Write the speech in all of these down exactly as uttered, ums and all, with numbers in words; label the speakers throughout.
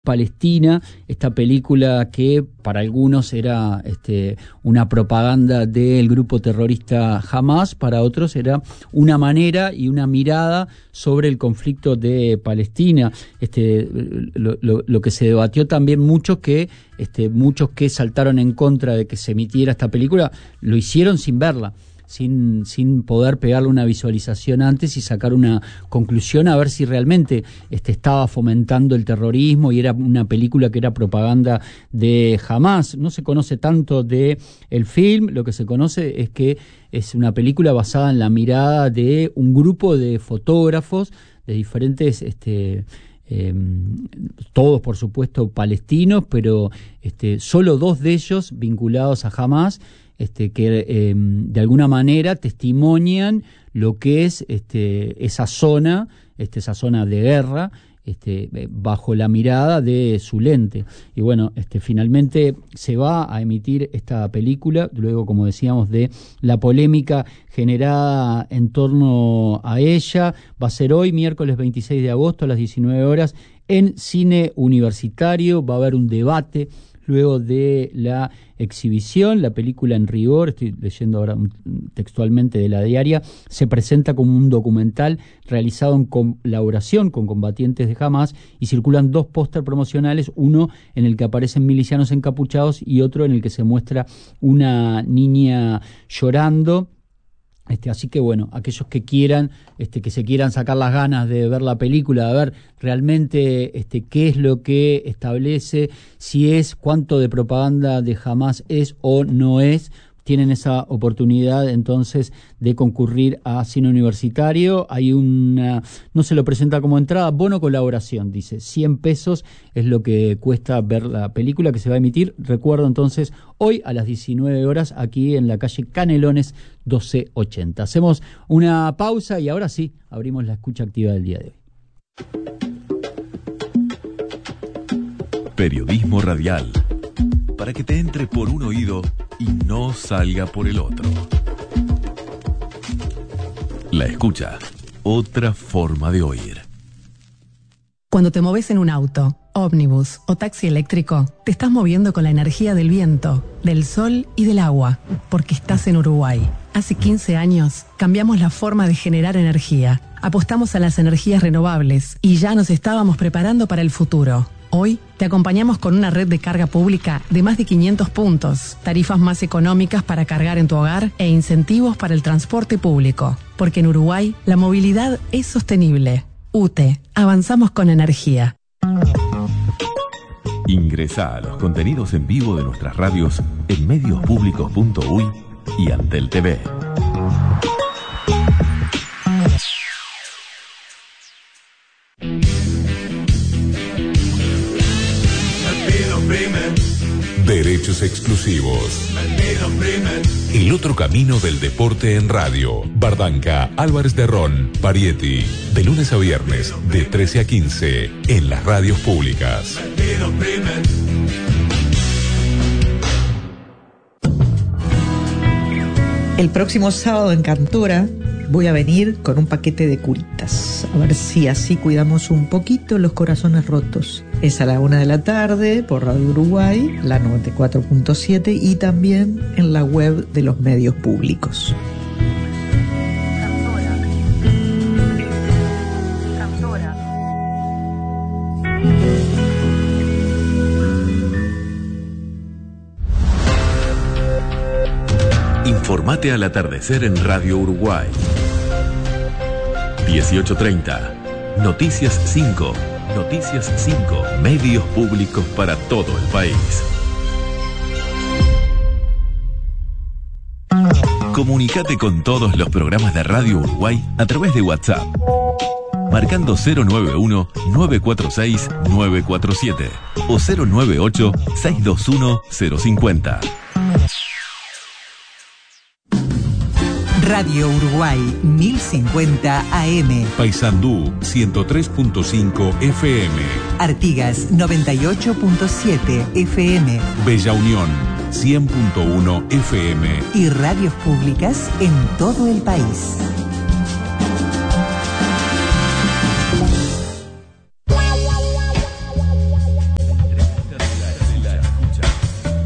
Speaker 1: Palestina, esta película que para algunos era este, una propaganda del grupo terrorista Hamás, para otros era una manera y una mirada sobre el conflicto de Palestina. Este, lo, lo, lo que se debatió también mucho, que este, muchos que saltaron en contra de que se emitiera esta película, lo hicieron sin verla. Sin, sin poder pegarle una visualización antes y sacar una conclusión a ver si realmente este, estaba fomentando el terrorismo y era una película que era propaganda de Hamás. No se conoce tanto de el film, lo que se conoce es que es una película basada en la mirada de un grupo de fotógrafos de diferentes... Este, Eh, todos por supuesto palestinos, pero este, solo dos de ellos vinculados a Hamás, este, que eh, de alguna manera testimonian lo que es este, esa zona, este, esa zona de guerra, este, bajo la mirada de su lente. Y bueno, este, finalmente se va a emitir esta película, luego, como decíamos, de la polémica generada en torno a ella. Va a ser hoy, miércoles veintiséis de agosto, a las diecinueve horas, en Cine Universitario. Va a haber un debate luego de la exhibición. La película, en rigor, estoy leyendo ahora textualmente de la diaria, se presenta como un documental realizado en colaboración con combatientes de Hamás, y circulan dos póster promocionales, uno en el que aparecen milicianos encapuchados y otro en el que se muestra una niña llorando. Este, así que bueno, aquellos que quieran, este, que se quieran sacar las ganas de ver la película, de ver realmente este, qué es lo que establece, si es, cuánto de propaganda de Hamás es o no es, tienen esa oportunidad entonces de concurrir a Cine Universitario. Hay una, no se lo presenta como entrada, bono colaboración, dice, cien pesos es lo que cuesta ver la película, que se va a emitir, recuerdo entonces, hoy a las diecinueve horas, aquí en la calle Canelones doce ochenta. Hacemos una pausa y ahora sí, abrimos la escucha activa del día de hoy.
Speaker 2: Periodismo radial, para que te entre por un oído y no salga por el otro. La escucha, otra forma de oír.
Speaker 3: Cuando te moves en un auto, ómnibus o taxi eléctrico, te estás moviendo con la energía del viento, del sol y del agua, porque estás en Uruguay. Hace quince años cambiamos la forma de generar energía, apostamos a las energías renovables y ya nos estábamos preparando para el futuro. Hoy te acompañamos con una red de carga pública de más de quinientos puntos, tarifas más económicas para cargar en tu hogar e incentivos para el transporte público. Porque en Uruguay la movilidad es sostenible. U T E, avanzamos con energía.
Speaker 2: Ingresá a los contenidos en vivo de nuestras radios en medios públicos punto uy y Antel T V.
Speaker 4: Derechos exclusivos. El otro camino del deporte en radio. Bardanca, Álvarez de Ron, Parietti. De lunes a viernes, de trece a quince, en las radios públicas.
Speaker 5: El próximo sábado en Cantora voy a venir con un paquete de curitas. A ver si así cuidamos un poquito los corazones rotos. Es a la una de la tarde por Radio Uruguay, la noventa y cuatro punto siete, y también en la web de los medios públicos.
Speaker 6: Cantora.
Speaker 2: Informate al atardecer en Radio Uruguay. dieciocho treinta. Noticias cinco. Noticias cinco. Medios públicos para todo el país. Comunicate con todos los programas de Radio Uruguay a través de WhatsApp, marcando cero nueve uno, nueve cuatro seis, nueve cuatro siete o cero nueve ocho, seis dos uno, cero cinco cero.
Speaker 7: Radio Uruguay mil cincuenta A M.
Speaker 4: Paysandú ciento tres punto cinco F M.
Speaker 7: Artigas noventa y ocho punto siete F M.
Speaker 4: Bella Unión cien punto uno F M.
Speaker 7: Y radios públicas en todo el país.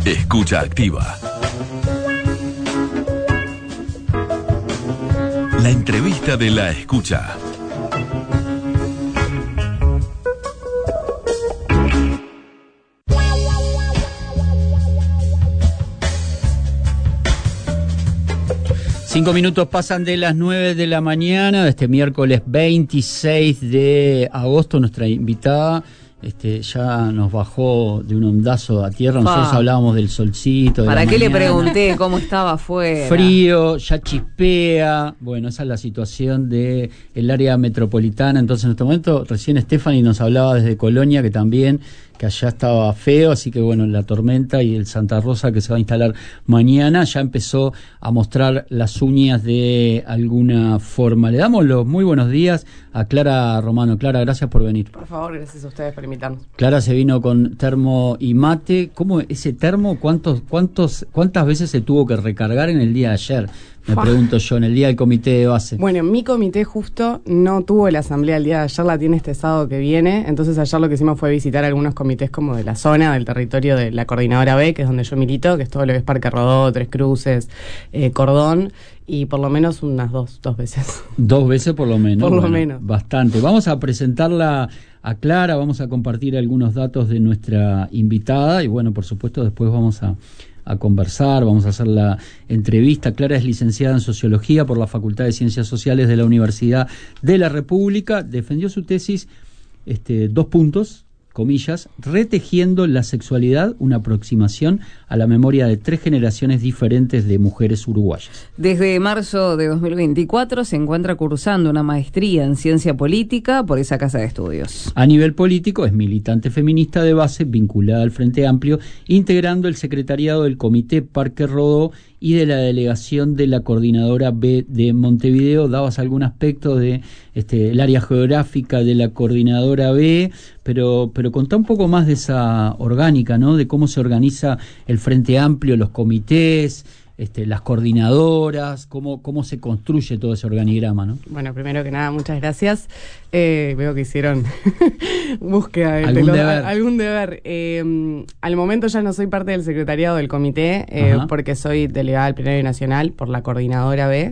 Speaker 2: Escucha Activa. La entrevista de la escucha.
Speaker 1: Cinco minutos pasan de las nueve de la mañana de este miércoles veintiséis de agosto. Nuestra invitada este, ya nos bajó de un ondazo a tierra. Nosotros ah. hablábamos del solcito. De
Speaker 6: ¿Para
Speaker 1: la
Speaker 6: qué
Speaker 1: mañana.
Speaker 6: le pregunté cómo estaba afuera?
Speaker 1: Frío, ya chispea. Bueno, esa es la situación del área metropolitana. Entonces, en este momento, recién Stephanie nos hablaba desde Colonia, que también... que allá estaba feo, así que bueno, la tormenta y el Santa Rosa que se va a instalar mañana ya empezó a mostrar las uñas de alguna forma. Le damos los muy buenos días a Clara Romano. Clara, gracias por venir.
Speaker 8: Por favor, gracias a ustedes por invitarnos.
Speaker 1: Clara se vino con termo y mate. ¿Cómo ese termo, cuántos, cuántos, cuántas veces se tuvo que recargar en el día de ayer? Me Fua. pregunto yo, en el día del comité de base.
Speaker 8: Bueno, mi comité justo no tuvo la asamblea el día de ayer, la tiene este sábado que viene, entonces ayer lo que hicimos fue visitar algunos comités como de la zona, del territorio de la Coordinadora B, que es donde yo milito, que es todo lo que es Parque Rodó, Tres Cruces, eh, Cordón, y por lo menos unas dos, dos veces.
Speaker 1: Dos veces por lo menos.
Speaker 8: Por lo
Speaker 1: bueno,
Speaker 8: menos.
Speaker 1: Bastante. Vamos a presentarla a Clara, vamos a compartir algunos datos de nuestra invitada y bueno, por supuesto después vamos a... a conversar, vamos a hacer la entrevista. Clara es licenciada en Sociología por la Facultad de Ciencias Sociales de la Universidad de la República. Defendió su tesis, este, dos puntos, comillas, retejiendo la sexualidad, una aproximación a la memoria de tres generaciones diferentes de mujeres uruguayas.
Speaker 6: Desde marzo de dos mil veinticuatro se encuentra cursando una maestría en Ciencia Política por esa casa de estudios.
Speaker 1: A nivel político es militante feminista de base vinculada al Frente Amplio, integrando el secretariado del Comité Parque Rodó y de la delegación de la Coordinadora B de Montevideo. Dabas algún aspecto de este el área geográfica de la Coordinadora B, pero pero contá un poco más de esa orgánica, ¿no? De cómo se organiza el Frente Amplio, los comités, este, las coordinadoras, cómo cómo se construye todo ese organigrama, ¿no?
Speaker 8: Bueno, primero que nada, muchas gracias. Eh, veo que hicieron búsqueda de
Speaker 1: algún
Speaker 8: lo,
Speaker 1: deber.
Speaker 8: Algún deber. Eh, al momento ya no soy parte del secretariado del comité, eh, porque soy delegada al Plenario Nacional por la Coordinadora B.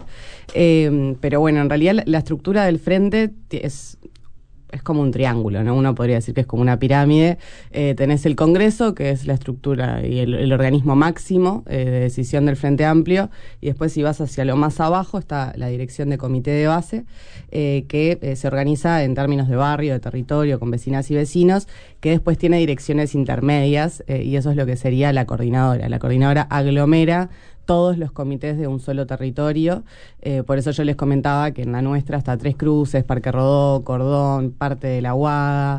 Speaker 8: Eh, pero bueno, en realidad la, la estructura del frente es... es como un triángulo, ¿no? Uno podría decir que es como una pirámide. Eh, tenés el Congreso, que es la estructura y el, el organismo máximo eh, de decisión del Frente Amplio, y después si vas hacia lo más abajo está la dirección de comité de base, eh, que eh, se organiza en términos de barrio, de territorio, con vecinas y vecinos, que después tiene direcciones intermedias, eh, y eso es lo que sería la coordinadora. La coordinadora aglomera todos los comités de un solo territorio, eh, por eso yo les comentaba que en la nuestra está Tres Cruces, Parque Rodó, Cordón, parte de La Aguada,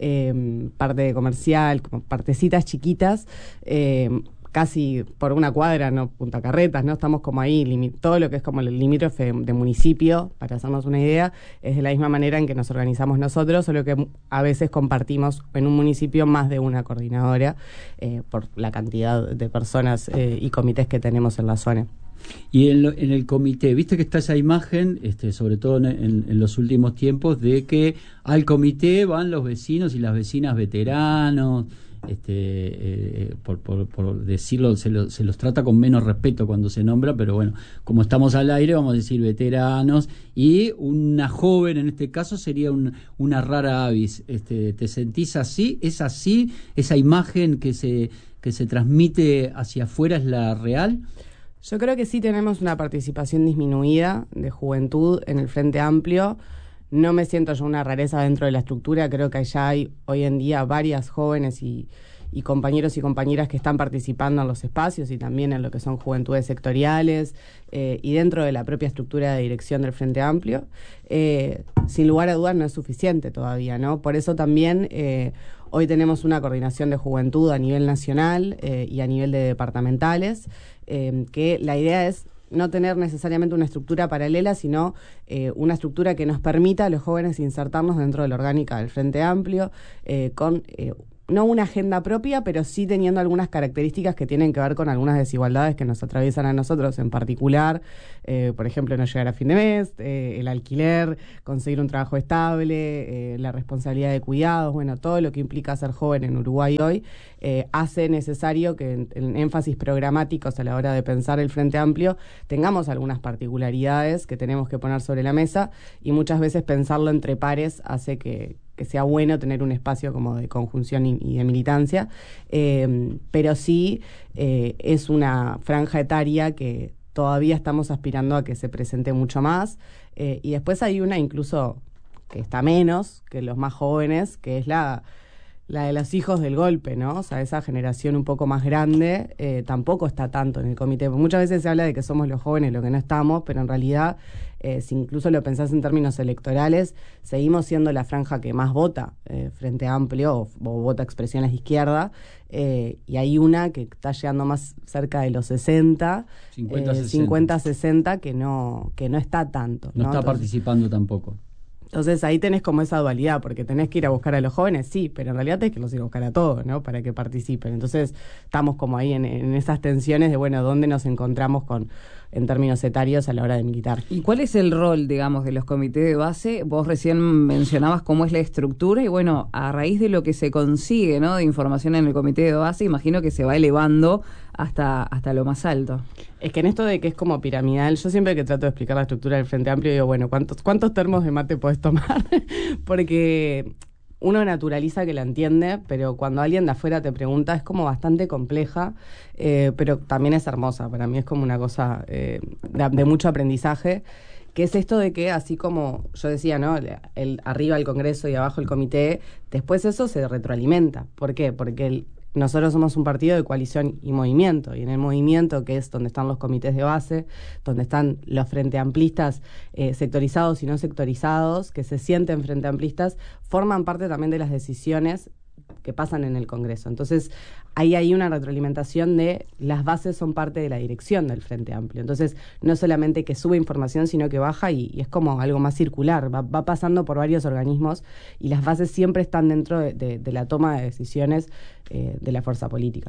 Speaker 8: eh, parte de Comercial, como partecitas chiquitas, eh, casi por una cuadra, no Punta Carretas, no estamos como ahí, limi- todo lo que es como el limítrofe de, de municipio, para hacernos una idea, es de la misma manera en que nos organizamos nosotros, solo que a veces compartimos en un municipio más de una coordinadora eh, por la cantidad de personas eh, y comités que tenemos en la zona.
Speaker 1: Y en, lo, en el comité, viste que está esa imagen, este, sobre todo en, en, en los últimos tiempos, de que al comité van los vecinos y las vecinas veteranos, este, eh, por, por, por decirlo, se, lo, se los trata con menos respeto cuando se nombra, pero bueno, como estamos al aire, vamos a decir veteranos, y una joven en este caso sería un, una rara avis. Este, ¿te sentís así? ¿Es así? ¿Esa imagen que se, que se transmite hacia afuera es la real?
Speaker 8: Yo creo que sí tenemos una participación disminuida de juventud en el Frente Amplio. No me siento yo una rareza dentro de la estructura, creo que allá hay hoy en día varias jóvenes y, y compañeros y compañeras que están participando en los espacios y también en lo que son juventudes sectoriales eh, y dentro de la propia estructura de dirección del Frente Amplio. Eh, sin lugar a dudas no es suficiente todavía, ¿no? Por eso también eh, hoy tenemos una coordinación de juventud a nivel nacional eh, y a nivel de departamentales, eh, que la idea es no tener necesariamente una estructura paralela, sino eh, una estructura que nos permita a los jóvenes insertarnos dentro de la orgánica del Frente Amplio, eh, con eh, no una agenda propia, pero sí teniendo algunas características que tienen que ver con algunas desigualdades que nos atraviesan a nosotros en particular, eh, por ejemplo, no llegar a fin de mes, eh, el alquiler, conseguir un trabajo estable, eh, la responsabilidad de cuidados, bueno, todo lo que implica ser joven en Uruguay hoy, eh, hace necesario que en, en énfasis programáticos a la hora de pensar el Frente Amplio tengamos algunas particularidades que tenemos que poner sobre la mesa, y muchas veces pensarlo entre pares hace que que sea bueno tener un espacio como de conjunción y, y de militancia, eh, pero sí eh, es una franja etaria que todavía estamos aspirando a que se presente mucho más, eh, y después hay una incluso que está menos que los más jóvenes, que es la la de los hijos del golpe, ¿no? O sea, esa generación un poco más grande eh, tampoco está tanto en el comité. Muchas veces se habla de que somos los jóvenes lo que no estamos, pero en realidad, eh, si incluso lo pensás en términos electorales, seguimos siendo la franja que más vota eh, Frente Amplio o, o vota expresiones de izquierda, eh, y hay una que está llegando más cerca de los sesenta, cincuenta sesenta, que no, que no está tanto.
Speaker 1: No,
Speaker 8: ¿no?
Speaker 1: está
Speaker 8: Entonces,
Speaker 1: participando tampoco.
Speaker 8: Entonces ahí tenés como esa dualidad, porque tenés que ir a buscar a los jóvenes, sí, pero en realidad tenés que los ir a buscar a todos, ¿no? Para que participen. Entonces estamos como ahí en, en esas tensiones de, bueno, ¿dónde nos encontramos con en términos etarios a la hora de militar?
Speaker 6: ¿Y cuál es el rol, digamos, de los comités de base? Vos recién mencionabas cómo es la estructura y, bueno, a raíz de lo que se consigue, ¿no?, de información en el comité de base, imagino que se va elevando hasta, hasta lo más alto.
Speaker 8: Es que en esto de que es como piramidal, yo siempre que trato de explicar la estructura del Frente Amplio digo, bueno, ¿cuántos, cuántos termos de mate podés tomar? Porque uno naturaliza que la entiende, pero cuando alguien de afuera te pregunta es como bastante compleja, eh, pero también es hermosa. Para mí es como una cosa eh, de, de mucho aprendizaje, que es esto de que así como yo decía, ¿no?, el, el arriba el Congreso y abajo el comité, después eso se retroalimenta. ¿Por qué? Porque el nosotros somos un partido de coalición y movimiento, y en el movimiento, que es donde están los comités de base, donde están los frente amplistas eh, sectorizados y no sectorizados, que se sienten frente amplistas, forman parte también de las decisiones que pasan en el Congreso. Entonces, ahí hay una retroalimentación de las bases son parte de la dirección del Frente Amplio. Entonces, no solamente que sube información, sino que baja y, y es como algo más circular, va, va pasando por varios organismos y las bases siempre están dentro de, de, de la toma de decisiones eh, de la fuerza política.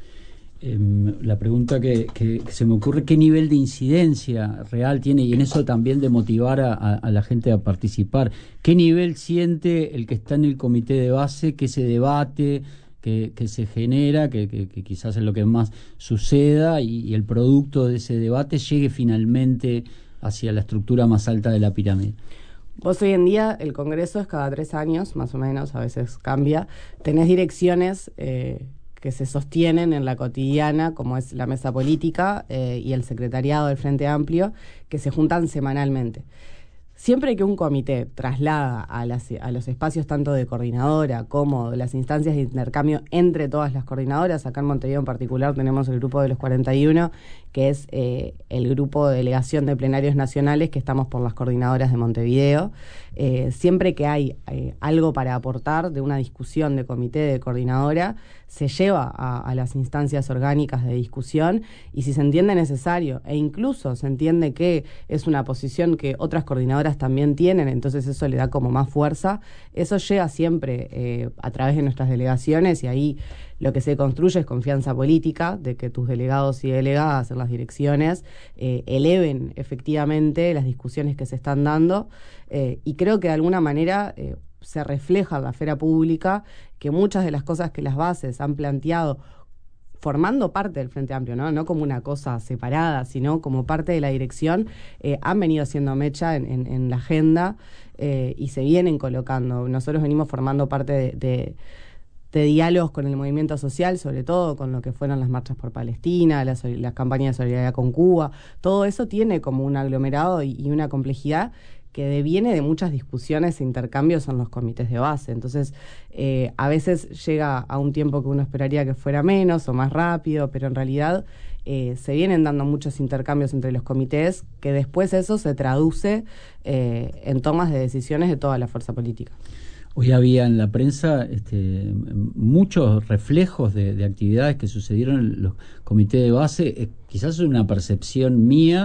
Speaker 1: Eh, la pregunta que, que, que se me ocurre, ¿qué nivel de incidencia real tiene? Y en eso también de motivar a, a, a la gente a participar. ¿Qué nivel siente el que está en el comité de base, que ese debate que, que se genera, que, que, que quizás es lo que más suceda, y, y el producto de ese debate llegue finalmente hacia la estructura más alta de la pirámide?
Speaker 8: Vos hoy en día, el Congreso es cada tres años, más o menos, a veces cambia. Tenés direcciones eh, que se sostienen en la cotidiana, como es la mesa política eh, y el secretariado del Frente Amplio, que se juntan semanalmente. Siempre que un comité traslada a, las, a los espacios tanto de coordinadora como de las instancias de intercambio entre todas las coordinadoras, acá en Montevideo en particular tenemos el grupo de los cuarenta y uno, que es eh, el grupo de delegación de plenarios nacionales, que estamos por las coordinadoras de Montevideo. Eh, siempre que hay eh, algo para aportar de una discusión de comité de coordinadora, se lleva a, a las instancias orgánicas de discusión, y si se entiende necesario e incluso se entiende que es una posición que otras coordinadoras también tienen, entonces eso le da como más fuerza, eso llega siempre eh, a través de nuestras delegaciones, y ahí lo que se construye es confianza política, de que tus delegados y delegadas en las direcciones eh, eleven efectivamente las discusiones que se están dando, eh, y creo que de alguna manera eh, se refleja en la esfera pública que muchas de las cosas que las bases han planteado formando parte del Frente Amplio, ¿no? No como una cosa separada, sino como parte de la dirección, eh, han venido haciendo mecha en, en, en la agenda eh, y se vienen colocando. Nosotros venimos formando parte de, de, de diálogos con el movimiento social, sobre todo con lo que fueron las marchas por Palestina, las, las campañas de solidaridad con Cuba. Todo eso tiene como un aglomerado y, y una complejidad que deviene de muchas discusiones e intercambios en los comités de base. Entonces, eh, a veces llega a un tiempo que uno esperaría que fuera menos o más rápido, pero en realidad eh, se vienen dando muchos intercambios entre los comités, que después eso se traduce eh, en tomas de decisiones de toda la fuerza política.
Speaker 1: Hoy había en la prensa este, muchos reflejos de, de actividades que sucedieron en los comités de base. Eh, quizás es una percepción mía,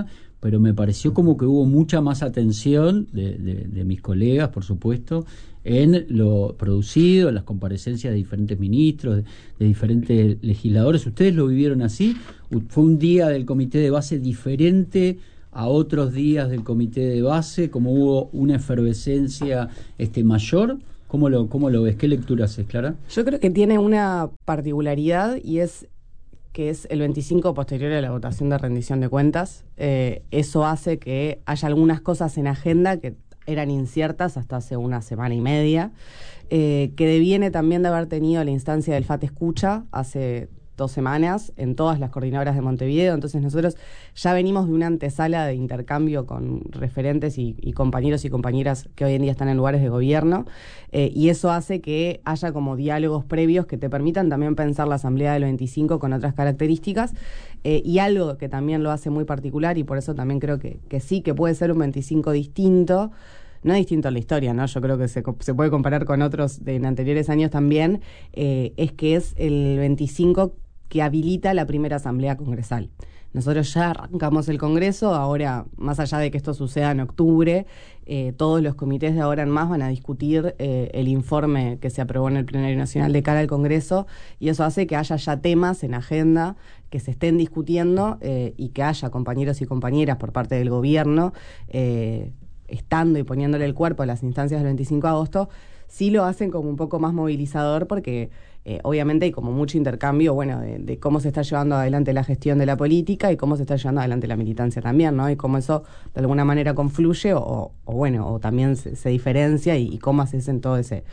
Speaker 1: pero me pareció como que hubo mucha más atención de, de, de mis colegas, por supuesto, en lo producido, en las comparecencias de diferentes ministros, de, de diferentes legisladores. ¿Ustedes lo vivieron así? ¿Fue un día del comité de base diferente a otros días del comité de base, como hubo una efervescencia este, mayor? ¿Cómo lo, cómo lo ves? ¿Qué lectura haces, Clara?
Speaker 8: Yo creo que tiene una particularidad y es que es el veinticinco posterior a la votación de rendición de cuentas. Eh, eso hace que haya algunas cosas en agenda que eran inciertas hasta hace una semana y media, eh, que deviene también de haber tenido la instancia del FAT Escucha hace dos semanas en todas las coordinadoras de Montevideo. Entonces nosotros ya venimos de una antesala de intercambio con referentes y, y compañeros y compañeras que hoy en día están en lugares de gobierno, eh, y eso hace que haya como diálogos previos que te permitan también pensar la Asamblea del veinticinco con otras características, eh, y algo que también lo hace muy particular, y por eso también creo que, que sí, que puede ser un veinticinco distinto, no distinto a la historia, ¿no? Yo creo que se, se puede comparar con otros de en anteriores años también, eh, es que es el veinticinco que habilita la primera asamblea congresal. Nosotros ya arrancamos el Congreso, ahora, más allá de que esto suceda en octubre, eh, todos los comités de ahora en más van a discutir eh, el informe que se aprobó en el Plenario Nacional de cara al Congreso, y eso hace que haya ya temas en agenda que se estén discutiendo, eh, y que haya compañeros y compañeras por parte del gobierno eh, estando y poniéndole el cuerpo a las instancias del veinticinco de agosto. Sí lo hacen como un poco más movilizador porque eh, obviamente hay como mucho intercambio, bueno, de, de cómo se está llevando adelante la gestión de la política y cómo se está llevando adelante la militancia también, ¿no? Y cómo eso de alguna manera confluye o, o bueno, o también se, se diferencia y, y cómo haces en todo ese,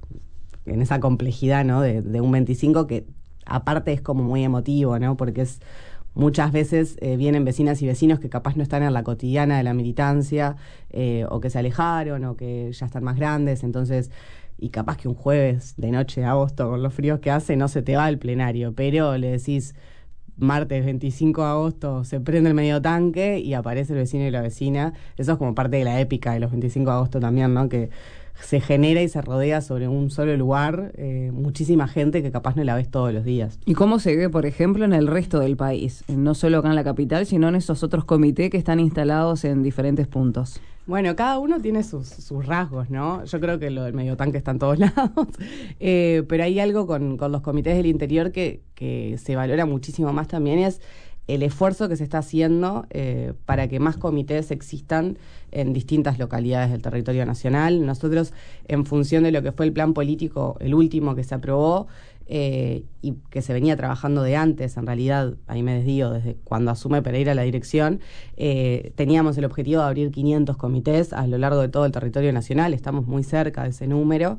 Speaker 8: en esa complejidad, ¿no? De, de un veinticinco que aparte es como muy emotivo, ¿no? Porque es muchas veces eh, vienen vecinas y vecinos que capaz no están en la cotidiana de la militancia, eh, o que se alejaron, o que ya están más grandes, entonces, y capaz que un jueves de noche de agosto, con los fríos que hace, no se te va al plenario, pero le decís, martes veinticinco de agosto, se prende el medio tanque y aparece el vecino y la vecina. Eso es como parte de la épica de los veinticinco de agosto también, ¿no? Que se genera y se rodea sobre un solo lugar eh, muchísima gente que capaz no la ves todos los días.
Speaker 6: ¿Y cómo se ve, por ejemplo, en el resto del país? No solo acá en la capital, sino en esos otros comités que están instalados en diferentes puntos.
Speaker 8: Bueno, cada uno tiene sus, sus rasgos, ¿no? Yo creo que lo del medio tanque está en todos lados, eh, pero hay algo con, con los comités del interior que, que se valora muchísimo más también, es el esfuerzo que se está haciendo eh, para que más comités existan en distintas localidades del territorio nacional. Nosotros, en función de lo que fue el plan político, el último que se aprobó, eh, y que se venía trabajando de antes, en realidad, ahí me desvío, desde cuando asume Pereira la dirección, eh, teníamos el objetivo de abrir quinientos comités a lo largo de todo el territorio nacional, estamos muy cerca de ese número,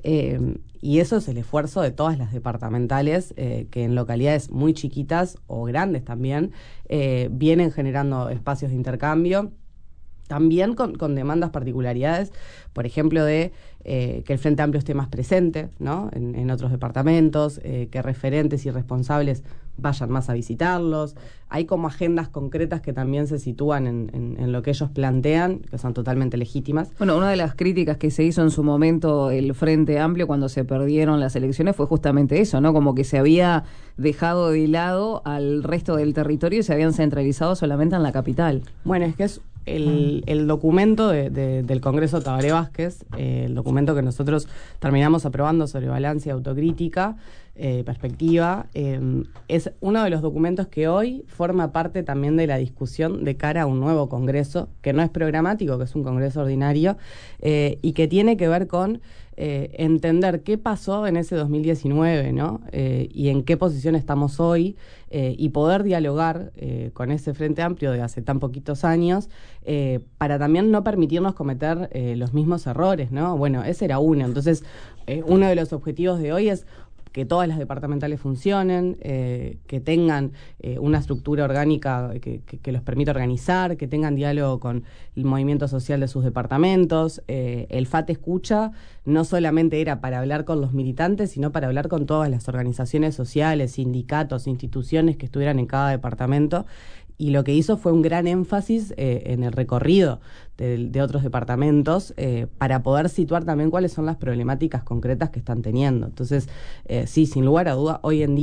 Speaker 8: eh, y eso es el esfuerzo de todas las departamentales, eh, que en localidades muy chiquitas o grandes también, eh, vienen generando espacios de intercambio, también con, con demandas, particularidades, por ejemplo, de eh, que el Frente Amplio esté más presente, ¿no? en, en otros departamentos, eh, que referentes y responsables vayan más a visitarlos. Hay como agendas concretas que también se sitúan en, en, en lo que ellos plantean, que son totalmente legítimas.
Speaker 6: Bueno, una de las críticas que se hizo en su momento el Frente Amplio cuando se perdieron las elecciones fue justamente eso, ¿no? Como que se había dejado de lado al resto del territorio y se habían centralizado solamente en la capital.
Speaker 8: Bueno, es que es El, el documento de, de, del Congreso Tabaré Vázquez, eh, el documento que nosotros terminamos aprobando sobre balance y autocrítica, eh, perspectiva, eh, es uno de los documentos que hoy forma parte también de la discusión de cara a un nuevo Congreso, que no es programático, que es un Congreso ordinario, eh, y que tiene que ver con eh, entender qué pasó en ese dos mil diecinueve, ¿no? Eh, y en qué posición estamos hoy, eh, y poder dialogar eh, con ese Frente Amplio de hace tan poquitos años, eh, para también no permitirnos cometer eh, los mismos errores, ¿no? Bueno, ese era uno. Entonces, eh, uno de los objetivos de hoy es que todas las departamentales funcionen, eh, que tengan eh, una estructura orgánica que, que, que los permita organizar, que tengan diálogo con el movimiento social de sus departamentos. Eh, el FAT Escucha no solamente era para hablar con los militantes, sino para hablar con todas las organizaciones sociales, sindicatos, instituciones que estuvieran en cada departamento. Y lo que hizo fue un gran énfasis eh, en el recorrido de, de otros departamentos eh, para poder situar también cuáles son las problemáticas concretas que están teniendo. Entonces, eh, sí, sin lugar a duda, hoy en día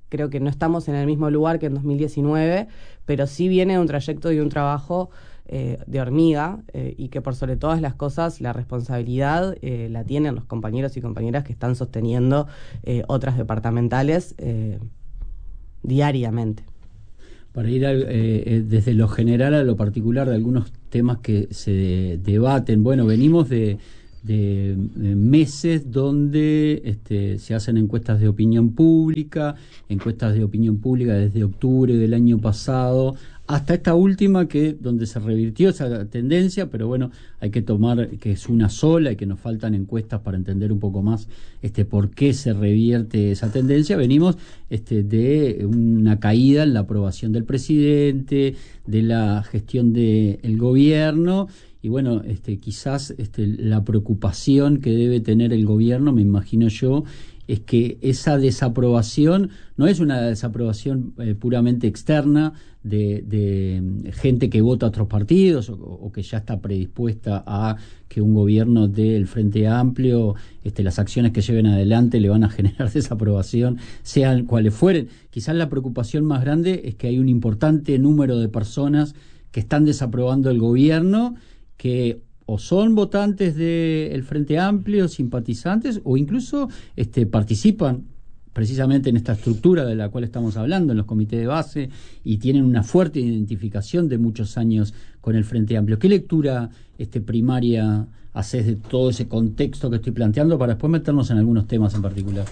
Speaker 8: creo que no estamos en el mismo lugar que en dos mil diecinueve, pero sí viene un trayecto y un trabajo eh, de hormiga eh, y que por sobre todas las cosas la responsabilidad eh, la tienen los compañeros y compañeras que están sosteniendo eh, otras departamentales eh, diariamente.
Speaker 1: Para ir a, eh, desde lo general a lo particular de algunos temas que se debaten, bueno, venimos de, de, de meses donde este, se hacen encuestas de opinión pública, encuestas de opinión pública desde octubre del año pasado, hasta esta última que donde se revirtió esa tendencia, pero bueno, hay que tomar que es una sola y que nos faltan encuestas para entender un poco más este por qué se revierte esa tendencia. Venimos este de una caída en la aprobación del presidente, de la gestión del gobierno, y bueno, este quizás este la preocupación que debe tener el gobierno, me imagino yo, es que esa desaprobación no es una desaprobación eh, puramente externa de, de gente que vota a otros partidos o, o que ya está predispuesta a que un gobierno del Frente Amplio, este, las acciones que lleven adelante le van a generar desaprobación, sean cuales fueren. Quizás la preocupación más grande es que hay un importante número de personas que están desaprobando el gobierno, que o son votantes del Frente Amplio, simpatizantes, o incluso este, participan precisamente en esta estructura de la cual estamos hablando, en los comités de base, y tienen una fuerte identificación de muchos años con el Frente Amplio. ¿Qué lectura este, primaria haces de todo ese contexto que estoy planteando para después meternos en algunos temas en particular?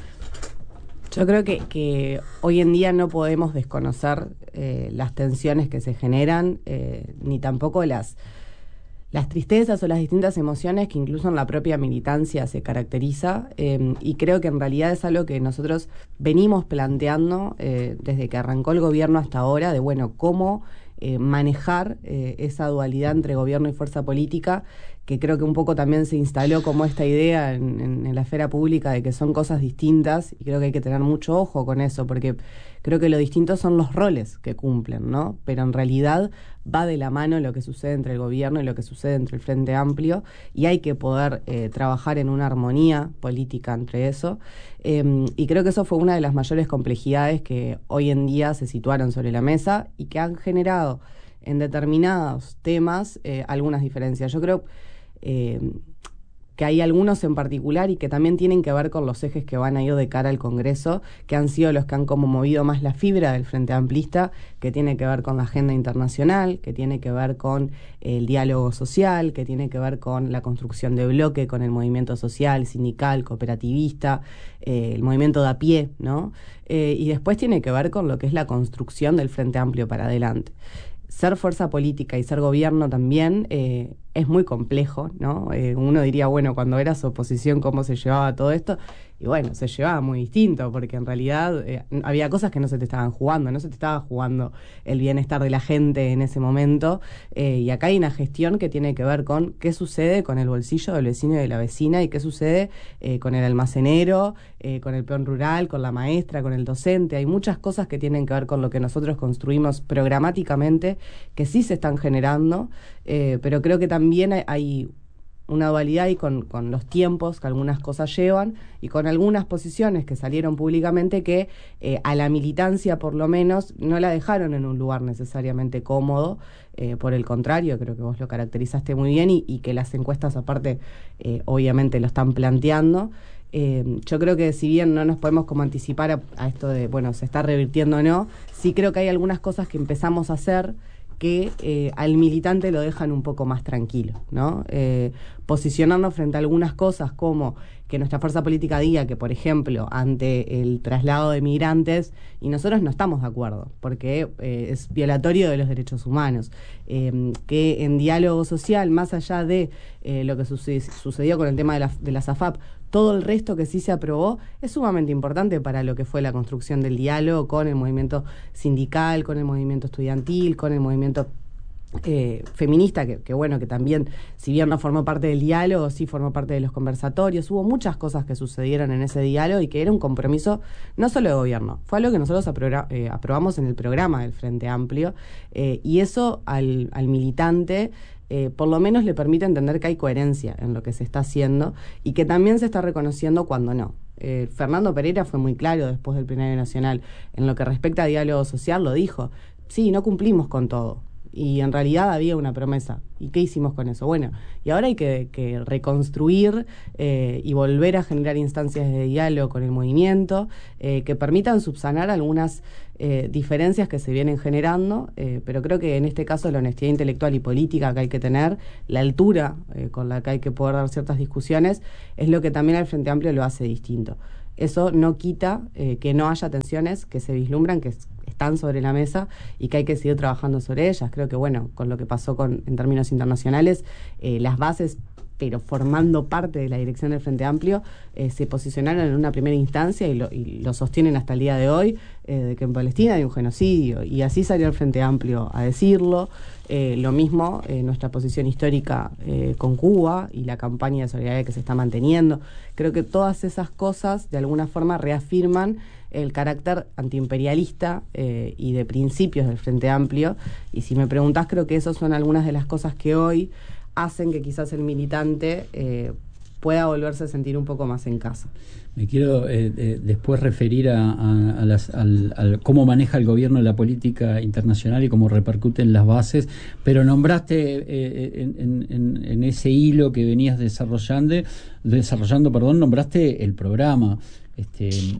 Speaker 8: Yo creo que, que hoy en día no podemos desconocer eh, las tensiones que se generan, eh, ni tampoco las... las tristezas o las distintas emociones que incluso en la propia militancia se caracteriza, eh, y creo que en realidad es algo que nosotros venimos planteando eh, desde que arrancó el gobierno hasta ahora, de bueno, cómo eh, manejar eh, esa dualidad entre gobierno y fuerza política, que creo que un poco también se instaló como esta idea en, en, en la esfera pública de que son cosas distintas, y creo que hay que tener mucho ojo con eso, porque creo que lo distinto son los roles que cumplen, ¿no? Pero en realidad va de la mano lo que sucede entre el gobierno y lo que sucede entre el Frente Amplio, y hay que poder eh, trabajar en una armonía política entre eso, eh, y creo que eso fue una de las mayores complejidades que hoy en día se situaron sobre la mesa y que han generado en determinados temas eh, algunas diferencias. Yo creo eh, que hay algunos en particular y que también tienen que ver con los ejes que van a ir de cara al Congreso, que han sido los que han como movido más la fibra del Frente Amplista, que tiene que ver con la agenda internacional, que tiene que ver con el diálogo social, que tiene que ver con la construcción de bloque, con el movimiento social, sindical, cooperativista, eh, el movimiento de a pie, ¿no? Eh, y después tiene que ver con lo que es la construcción del Frente Amplio para adelante. Ser fuerza política y ser gobierno también eh, es muy complejo, ¿no? Eh, uno diría, bueno, cuando eras oposición, ¿cómo se llevaba todo esto? Y bueno, se llevaba muy distinto, porque en realidad eh, había cosas que no se te estaban jugando, no se te estaba jugando el bienestar de la gente en ese momento, eh, y acá hay una gestión que tiene que ver con qué sucede con el bolsillo del vecino y de la vecina, y qué sucede eh, con el almacenero, eh, con el peón rural, con la maestra, con el docente. Hay muchas cosas que tienen que ver con lo que nosotros construimos programáticamente, que sí se están generando, eh, pero creo que también hay, hay una dualidad y con, con los tiempos que algunas cosas llevan y con algunas posiciones que salieron públicamente que eh, a la militancia por lo menos no la dejaron en un lugar necesariamente cómodo, eh, por el contrario, creo que vos lo caracterizaste muy bien y, y que las encuestas aparte eh, obviamente lo están planteando. Eh, yo creo que si bien no nos podemos como anticipar a, a esto de, bueno, se está revirtiendo o no, sí creo que hay algunas cosas que empezamos a hacer que eh, al militante lo dejan un poco más tranquilo, ¿no? Eh, posicionarnos frente a algunas cosas como que nuestra fuerza política diga que, por ejemplo, ante el traslado de migrantes, y nosotros no estamos de acuerdo, porque eh, es violatorio de los derechos humanos, eh, que en diálogo social, más allá de eh, lo que suce- sucedió con el tema de la, de la S A F A P, todo el resto que sí se aprobó es sumamente importante para lo que fue la construcción del diálogo con el movimiento sindical, con el movimiento estudiantil, con el movimiento eh, feminista, que, que bueno, que también, si bien no formó parte del diálogo, sí formó parte de los conversatorios. Hubo muchas cosas que sucedieron en ese diálogo y que era un compromiso no solo de gobierno, fue algo que nosotros aprobra, eh, aprobamos en el programa del Frente Amplio, eh, y eso al, al militante Eh, por lo menos le permite entender que hay coherencia en lo que se está haciendo y que también se está reconociendo cuando no. Eh, Fernando Pereira fue muy claro después del plenario nacional. En lo que respecta a diálogo social, lo dijo. Sí, no cumplimos con todo. Y en realidad había una promesa. ¿Y qué hicimos con eso? Bueno, y ahora hay que, que reconstruir eh, y volver a generar instancias de diálogo con el movimiento eh, que permitan subsanar algunas eh, diferencias que se vienen generando, eh, pero creo que en este caso la honestidad intelectual y política que hay que tener, la altura eh, con la que hay que poder dar ciertas discusiones, es lo que también al Frente Amplio lo hace distinto. Eso no quita eh, que no haya tensiones que se vislumbran, que están sobre la mesa y que hay que seguir trabajando sobre ellas. Creo que, bueno, con lo que pasó con en términos internacionales, eh, las bases, pero formando parte de la dirección del Frente Amplio, eh, se posicionaron en una primera instancia y lo, y lo sostienen hasta el día de hoy, eh, de que en Palestina hay un genocidio, y así salió el Frente Amplio a decirlo. Eh, lo mismo, eh, nuestra posición histórica eh, con Cuba y la campaña de solidaridad que se está manteniendo. Creo que todas esas cosas, de alguna forma, reafirman el carácter antiimperialista eh, y de principios del Frente Amplio. Y si me preguntás, creo que esas son algunas de las cosas que hoy hacen que quizás el militante eh, pueda volverse a sentir un poco más en casa.
Speaker 1: Me quiero eh, eh, después referir a, a, a las, al, al cómo maneja el gobierno la política internacional y cómo repercuten las bases, pero nombraste eh, en, en, en ese hilo que venías desarrollando, desarrollando, perdón, nombraste el programa. Este, y,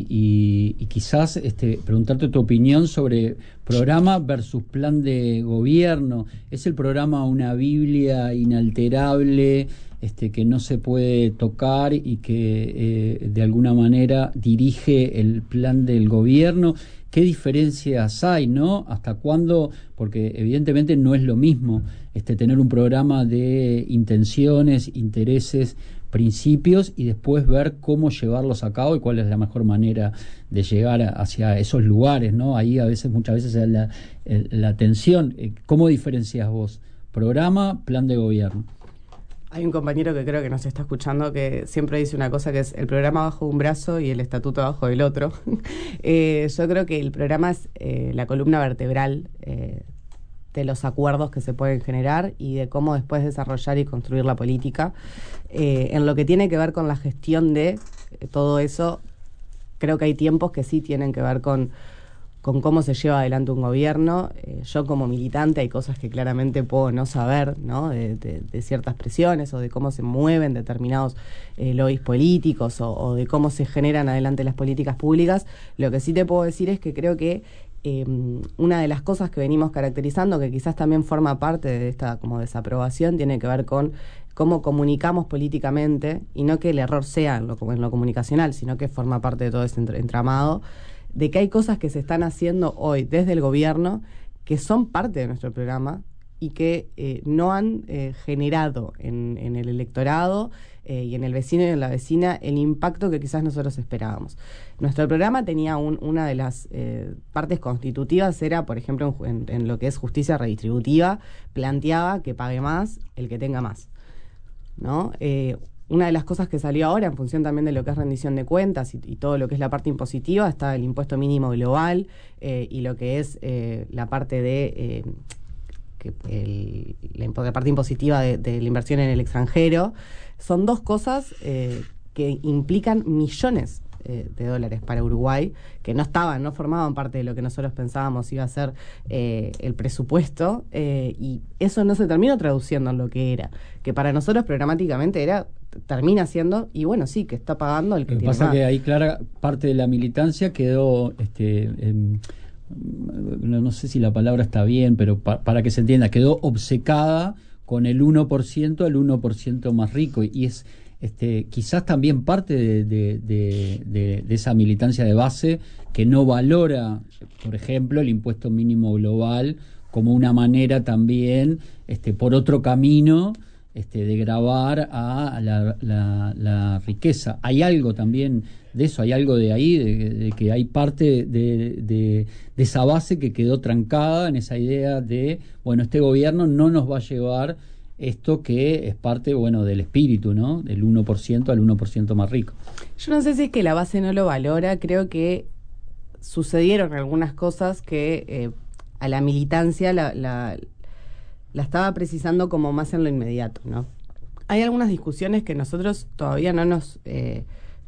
Speaker 1: y, y quizás este, preguntarte tu opinión sobre programa versus plan de gobierno. ¿Es el programa una Biblia inalterable, este, que no se puede tocar y que eh, de alguna manera dirige el plan del gobierno? ¿Qué diferencias hay, no? ¿Hasta cuándo? Porque evidentemente no es lo mismo este, tener un programa de intenciones, intereses, principios y después ver cómo llevarlos a cabo y cuál es la mejor manera de llegar a, hacia esos lugares, ¿no? Ahí a veces, muchas veces es la, la tensión. ¿Cómo diferencias vos? Programa, plan de gobierno.
Speaker 8: Hay un compañero que creo que nos está escuchando que siempre dice una cosa que es el programa bajo un brazo y el estatuto bajo el otro. eh, yo creo que el programa es eh, la columna vertebral eh, de los acuerdos que se pueden generar y de cómo después desarrollar y construir la política. Eh, en lo que tiene que ver con la gestión de eh, todo eso, creo que hay tiempos que sí tienen que ver con, con cómo se lleva adelante un gobierno. Eh, yo como militante hay cosas que claramente puedo no saber, ¿no? De, de, de ciertas presiones o de cómo se mueven determinados eh, lobbies políticos o, o de cómo se generan adelante las políticas públicas. Lo que sí te puedo decir es que creo que Eh, una de las cosas que venimos caracterizando, que quizás también forma parte de esta como desaprobación, tiene que ver con cómo comunicamos políticamente, y no que el error sea en lo, en lo comunicacional, sino que forma parte de todo ese entramado, de que hay cosas que se están haciendo hoy desde el gobierno que son parte de nuestro programa y que eh, no han eh, generado en, en el electorado eh, y en el vecino y en la vecina el impacto que quizás nosotros esperábamos. Nuestro programa tenía un, una de las eh, partes constitutivas, era, por ejemplo, en, en lo que es justicia redistributiva, planteaba que pague más el que tenga más, ¿no? Eh, una de las cosas que salió ahora, en función también de lo que es rendición de cuentas y, y todo lo que es la parte impositiva, está el impuesto mínimo global eh, y lo que es eh, la parte de... Eh, El, la parte impositiva de, de la inversión en el extranjero. Son dos cosas eh, que implican millones eh, de dólares para Uruguay, que no estaban, no formaban parte de lo que nosotros pensábamos iba a ser eh, el presupuesto, eh, y eso no se terminó traduciendo en lo que era, que para nosotros programáticamente era, termina siendo, y bueno, sí, que está pagando el que
Speaker 1: Lo que
Speaker 8: tiene
Speaker 1: pasa
Speaker 8: más.
Speaker 1: que ahí, Clara, parte de la militancia quedó... este eh, No, no sé si la palabra está bien, pero pa, para que se entienda, quedó obcecada con el uno por ciento, el uno por ciento más rico, y es este quizás también parte de, de, de, de, de esa militancia de base que no valora, por ejemplo, el impuesto mínimo global como una manera también, este por otro camino, este de gravar a la, la, la riqueza. Hay algo también de eso, hay algo de ahí, de, de que hay parte de, de, de esa base que quedó trancada en esa idea de, bueno, este gobierno no nos va a llevar esto que es parte, bueno, del espíritu, ¿no? Del uno por ciento al uno por ciento más rico.
Speaker 8: Yo no sé si es que la base no lo valora, creo que sucedieron algunas cosas que eh, a la militancia la, la, la estaba precisando como más en lo inmediato, ¿no? Hay algunas discusiones que nosotros todavía no nos... Eh,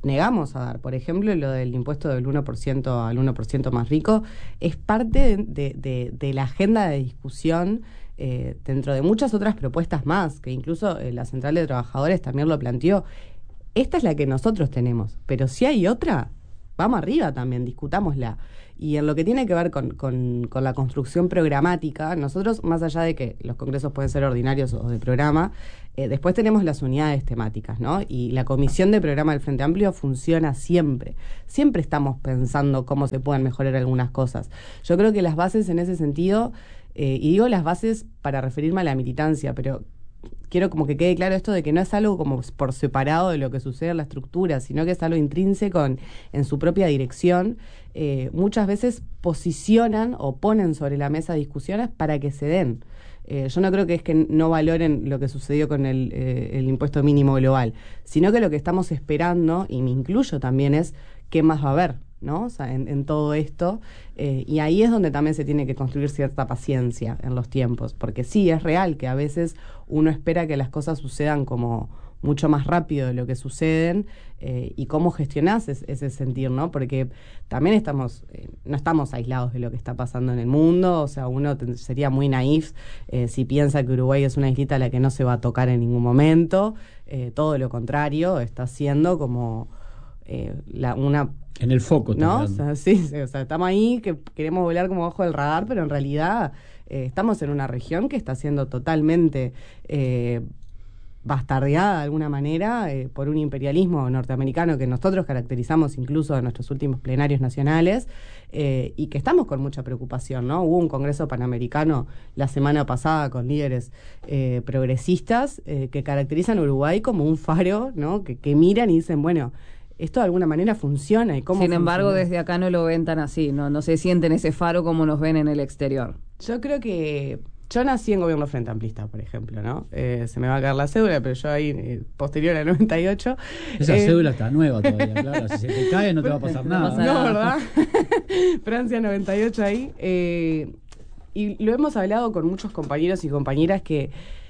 Speaker 8: negamos a dar. Por ejemplo, lo del impuesto del uno por ciento al uno por ciento más rico es parte de, de, de, de la agenda de discusión eh, dentro de muchas otras propuestas más, que incluso eh, la Central de Trabajadores también lo planteó. Esta es la que nosotros tenemos, pero si hay otra, vamos arriba también, discutámosla. Y en lo que tiene que ver con, con, con la construcción programática, nosotros, más allá de que los congresos pueden ser ordinarios o de programa, eh, después tenemos las unidades temáticas, ¿no? Y la comisión de programa del Frente Amplio funciona siempre. Siempre estamos pensando cómo se pueden mejorar algunas cosas. Yo creo que las bases en ese sentido, eh, y digo las bases para referirme a la militancia, pero quiero como que quede claro esto de que no es algo como por separado de lo que sucede en la estructura, sino que es algo intrínseco en, en su propia dirección. Eh, muchas veces posicionan o ponen sobre la mesa discusiones para que se den. Eh, yo no creo que es que no valoren lo que sucedió con el, eh, el impuesto mínimo global, sino que lo que estamos esperando, y me incluyo también, es qué más va a haber, ¿no? O sea, en, en todo esto, eh, y ahí es donde también se tiene que construir cierta paciencia en los tiempos, porque sí, es real que a veces uno espera que las cosas sucedan como mucho más rápido de lo que suceden, eh, y cómo gestionás es, ese sentir, ¿no? Porque también estamos, eh, no estamos aislados de lo que está pasando en el mundo, o sea, uno te, sería muy naif eh, si piensa que Uruguay es una islita a la que no se va a tocar en ningún momento, eh, todo lo contrario, está siendo como eh, la, una...
Speaker 1: En el foco,
Speaker 8: ¿no? O sea, sí, sí, o sea, estamos ahí que queremos volar como bajo el radar, pero en realidad eh, estamos en una región que está siendo totalmente eh, bastardeada de alguna manera eh, por un imperialismo norteamericano que nosotros caracterizamos incluso en nuestros últimos plenarios nacionales, eh, y que estamos con mucha preocupación, ¿no? Hubo un congreso panamericano la semana pasada con líderes eh, progresistas eh, que caracterizan a Uruguay como un faro, ¿no? Que, que miran y dicen, bueno, esto de alguna manera funciona. ¿Y cómo
Speaker 6: Sin embargo,
Speaker 8: funciona?
Speaker 6: desde acá no lo ven tan así, no, no se sienten ese faro como nos ven en el exterior.
Speaker 8: Yo creo que... Yo nací en gobierno frente amplista, por ejemplo, ¿no? Eh, se me va a caer la cédula, pero yo ahí, eh, posterior al noventa y ocho...
Speaker 1: Esa
Speaker 8: eh,
Speaker 1: cédula está nueva todavía, claro. Si se te cae no te va a pasar nada.
Speaker 8: No, no, ¿verdad? Francia noventa y ocho ahí. Eh, y lo hemos hablado con muchos compañeros y compañeras que